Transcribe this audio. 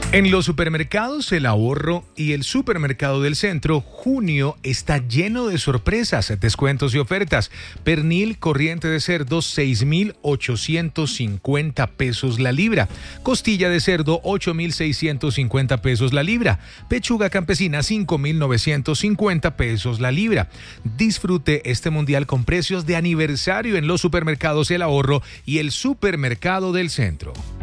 En los supermercados El Ahorro y el Supermercado del Centro, junio está lleno de sorpresas, descuentos y ofertas. Pernil corriente de cerdo, 6,850 pesos la libra. Costilla de cerdo, 8,650 pesos la libra. Pechuga campesina, 5,950 pesos la libra. Disfrute este mundial con precios de aniversario en los supermercados El Ahorro y el Supermercado del Centro.